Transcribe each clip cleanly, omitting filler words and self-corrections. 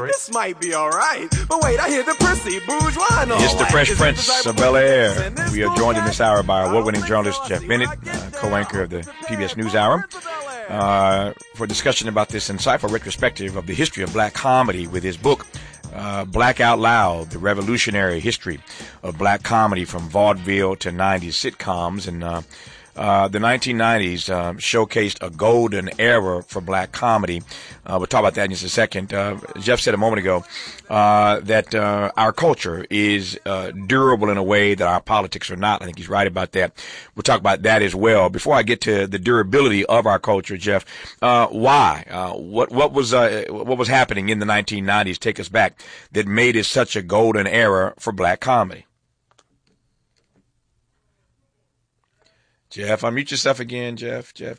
favorite. This might be all right. But wait, I hear the prissy bourgeois and all It's the that. Fresh Is Prince it of Bel-Air. and this We are joined in this hour by bull award-winning guy? journalist I don't Jeff see Bennett, my guess co-anchor of the PBS Welcome NewsHour, to Bel-Air. for discussion about this insightful retrospective of the history of black comedy with his book, Black Out Loud, The Revolutionary History of Black Comedy from Vaudeville to 90s Sitcoms. And the 1990s showcased a golden era for black comedy. We'll talk about that in just a second. Jeff said a moment ago that our culture is durable in a way that our politics are not. I think he's right about that. We'll talk about that as well. Before I get to the durability of our culture, Jeff, why? What was happening in the 1990s? Take us back that made it such a golden era for black comedy. Jeff, unmute yourself again, Jeff. You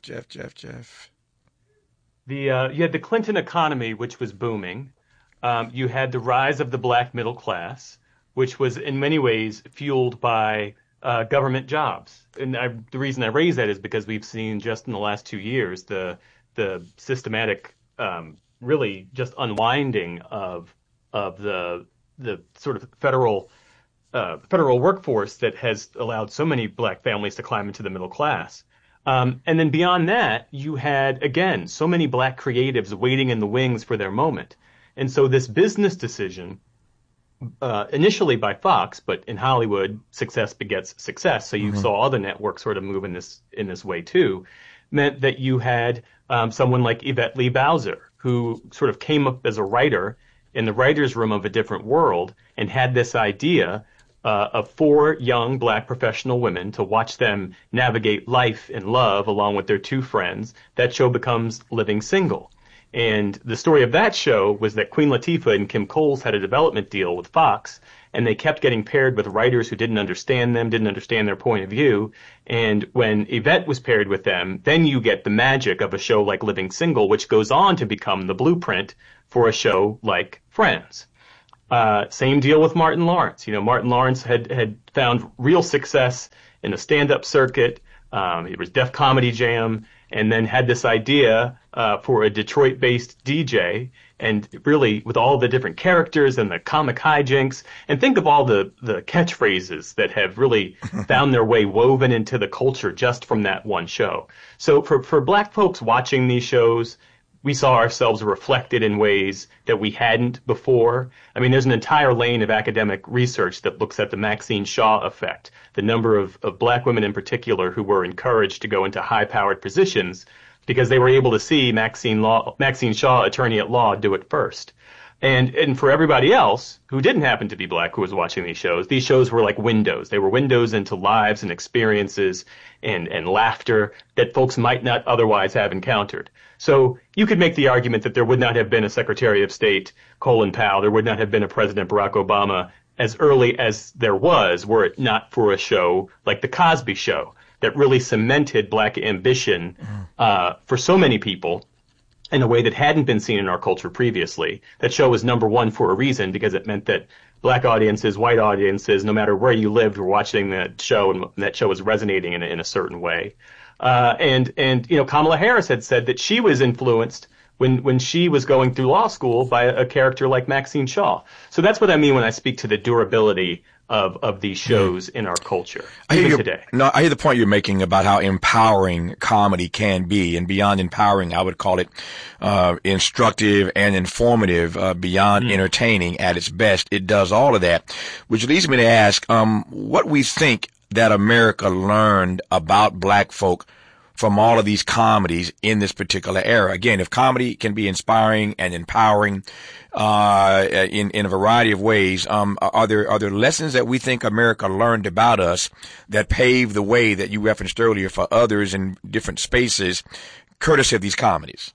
had the Clinton economy, which was booming. You had the rise of the black middle class, which was in many ways fueled by government jobs. And the reason I raise that is because we've seen just in the last 2 years the systematic, really just unwinding of the sort of federal workforce that has allowed so many black families to climb into the middle class. And then beyond that, you had, again, so many black creatives waiting in the wings for their moment. And so this business decision, initially by Fox, but in Hollywood, success begets success. So you saw other networks sort of move in this way too, meant that you had someone like Yvette Lee Bowser, who sort of came up as a writer in the writer's room of a different world and had this idea of 4 young black professional women to watch them navigate life and love along with their 2 friends. That show becomes Living Single. And the story of that show was that Queen Latifah and Kim Coles had a development deal with Fox, and they kept getting paired with writers who didn't understand them, didn't understand their point of view. And when Yvette was paired with them, then you get the magic of a show like Living Single, which goes on to become the blueprint for a show like Friends. Same deal with Martin Lawrence. Martin Lawrence had found real success in the stand-up circuit. It was Def Comedy Jam, and then had this idea for a Detroit-based DJ, and really with all the different characters and the comic hijinks, and think of all the catchphrases that have really found their way woven into the culture just from that one show. So for black folks watching these shows, we saw ourselves reflected in ways that we hadn't before. I mean, there's an entire lane of academic research that looks at the Maxine Shaw effect, the number of black women in particular who were encouraged to go into high-powered positions because they were able to see Maxine Shaw, attorney at law, do it first. And for everybody else who didn't happen to be black who was watching these shows were like windows. They were windows into lives and experiences and laughter that folks might not otherwise have encountered. So you could make the argument that there would not have been a Secretary of State, Colin Powell, there would not have been a President Barack Obama as early as there was were it not for a show like The Cosby Show that really cemented black ambition for so many people in a way that hadn't been seen in our culture previously. That show was number one for a reason, because it meant that black audiences, white audiences, no matter where you lived, were watching that show, and that show was resonating in a certain way. And Kamala Harris had said that she was influenced when she was going through law school by a character like Maxine Shaw. So that's what I mean when I speak to the durability of these shows in our culture, even today. No, I hear the point you're making about how empowering comedy can be, and beyond empowering, I would call it instructive and informative, beyond entertaining at its best. It does all of that, which leads me to ask what we think that America learned about black folk from all of these comedies in this particular era. Again, if comedy can be inspiring and empowering in a variety of ways, are there lessons that we think America learned about us that paved the way that you referenced earlier for others in different spaces, courtesy of these comedies?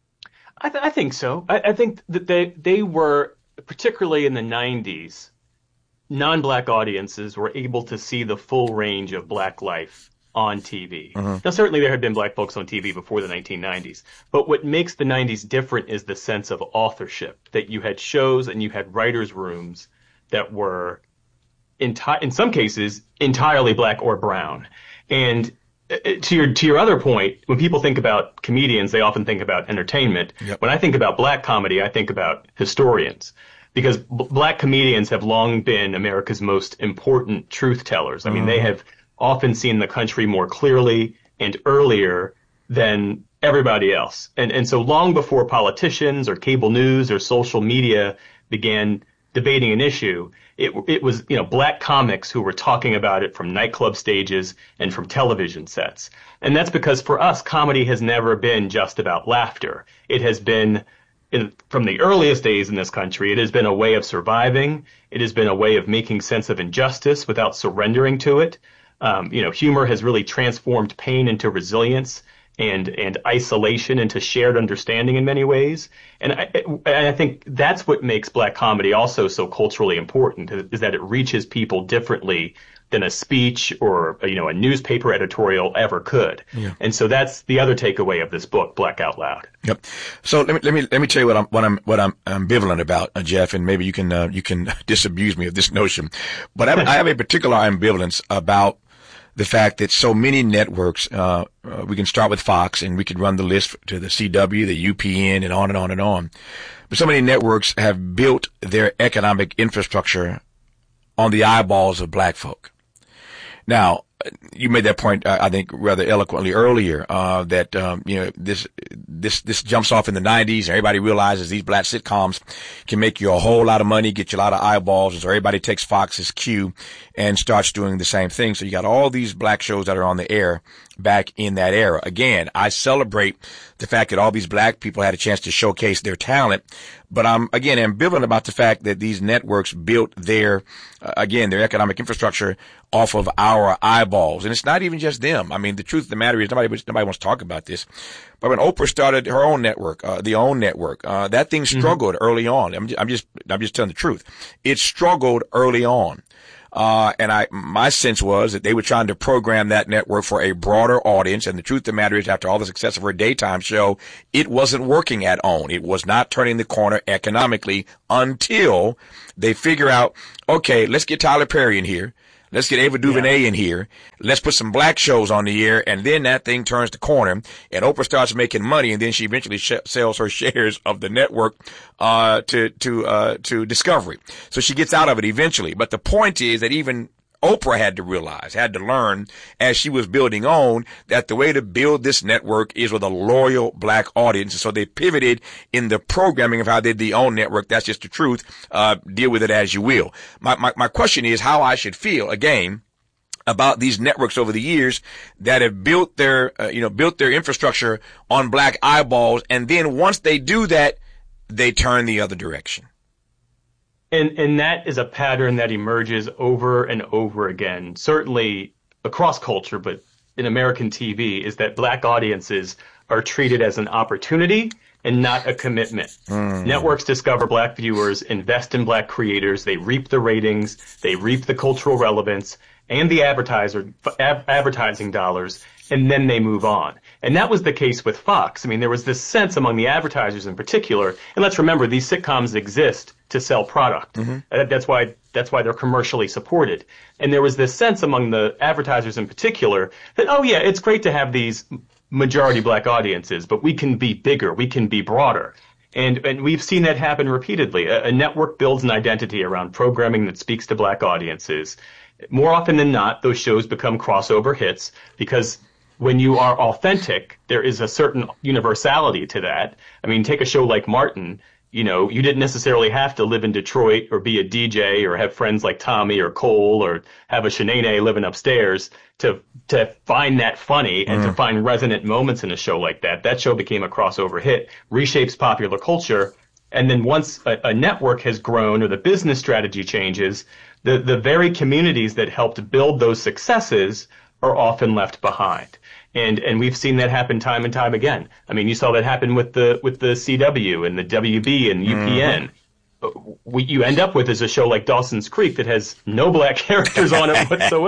I think so. I think that they were, particularly in the 90s, non-black audiences were able to see the full range of black life on TV. Now, certainly there had been black folks on TV before the 1990s, but what makes the 90s different is the sense of authorship, that you had shows and you had writers' rooms that were, in some cases, entirely black or brown. And to your other point, when people think about comedians, they often think about entertainment. Yep. When I think about black comedy, I think about historians, because black comedians have long been America's most important truth tellers. I mean, they have often seen the country more clearly and earlier than everybody else. And so long before politicians or cable news or social media began debating an issue, it was, black comics who were talking about it from nightclub stages and from television sets. And that's because for us, comedy has never been just about laughter. It has been, from the earliest days in this country, it has been a way of surviving. It has been a way of making sense of injustice without surrendering to it. Humor has really transformed pain into resilience and isolation into shared understanding in many ways. And I think that's what makes black comedy also so culturally important, is that it reaches people differently than a speech or, a newspaper editorial ever could. Yeah. And so that's the other takeaway of this book, Black Out Loud. Yep. So let me tell you what I'm ambivalent about, Jeff, and maybe you can disabuse me of this notion. But I have a particular ambivalence about the fact that so many networks, we can start with Fox and we could run the list to the CW, the UPN, and on and on and on. But so many networks have built their economic infrastructure on the eyeballs of black folk. Now, you made that point, I think, rather eloquently earlier, that, this jumps off in the 90s and everybody realizes these black sitcoms can make you a whole lot of money, get you a lot of eyeballs. And so everybody takes Fox's cue and starts doing the same thing. So you got all these black shows that are on the air back in that era. Again, I celebrate the fact that all these black people had a chance to showcase their talent, but I'm, again, ambivalent about the fact that these networks built their economic infrastructure off of our eyeballs. And it's not even just them. I mean, the truth of the matter is nobody wants to talk about this. But when Oprah started her own network, the OWN network, that thing struggled early on. I'm just telling the truth. It struggled early on. And my sense was that they were trying to program that network for a broader audience. And the truth of the matter is, after all the success of her daytime show, it wasn't working at OWN. It was not turning the corner economically until they figure out, okay, let's get Tyler Perry in here. Let's get Ava DuVernay in here. Let's put some black shows on the air, and then that thing turns the corner, and Oprah starts making money, and then she eventually sells her shares of the network to Discovery. So she gets out of it eventually. But the point is that even Oprah had to learn as she was building OWN that the way to build this network is with a loyal black audience. And so they pivoted in the programming of how they did the OWN network. That's just the truth. Deal with it as you will. My question is how I should feel, again, about these networks over the years that have built their infrastructure on black eyeballs. And then once they do that, they turn the other direction. And that is a pattern that emerges over and over again, certainly across culture, but in American TV, is that black audiences are treated as an opportunity and not a commitment. Networks discover black viewers, invest in black creators, they reap the ratings, they reap the cultural relevance and the advertising dollars, and then they move on. And that was the case with Fox. I mean, there was this sense among the advertisers in particular, and let's remember, these sitcoms exist to sell product. That's why they're commercially supported. And there was this sense among the advertisers in particular that, oh yeah, it's great to have these majority black audiences, but we can be bigger, we can be broader. And we've seen that happen repeatedly. A network builds an identity around programming that speaks to black audiences. More often than not, those shows become crossover hits because when you are authentic, there is a certain universality to that. I mean, take a show like Martin. You didn't necessarily have to live in Detroit or be a DJ or have friends like Tommy or Cole or have a Shanae living upstairs to find that funny and to find resonant moments in a show like that. That show became a crossover hit, reshapes popular culture. And then once a network has grown or the business strategy changes, the very communities that helped build those successes are often left behind. And we've seen that happen time and time again. I mean, you saw that happen with the CW and the WB and UPN. What you end up with is a show like Dawson's Creek that has no black characters on it whatsoever.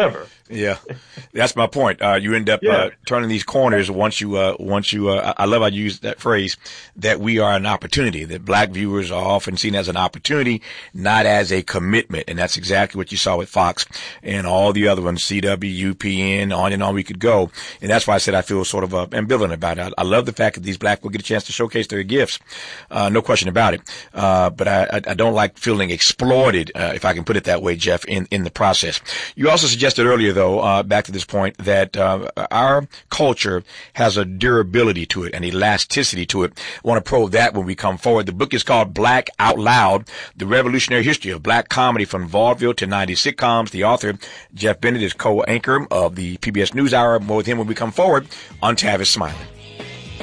Yeah, that's my point. You end up turning these corners once you. I love how you use that phrase, that we are an opportunity. That black viewers are often seen as an opportunity, not as a commitment, and that's exactly what you saw with Fox and all the other ones, CW, UPN, on and on we could go. And that's why I said I feel sort of ambivalent about it. I love the fact that these black will get a chance to showcase their gifts, no question about it. But I don't like feeling exploited, if I can put it that way, Jeff, in the process. You also suggested earlier, though, back to this point, that our culture has a durability to it, an elasticity to it. I want to probe that when we come forward. The book is called Black Out Loud, The Revolutionary History of Black Comedy from Vaudeville to 90s Sitcoms. The author, Jeff Bennett, is co-anchor of the PBS NewsHour. More with him when we come forward on Tavis Smiley.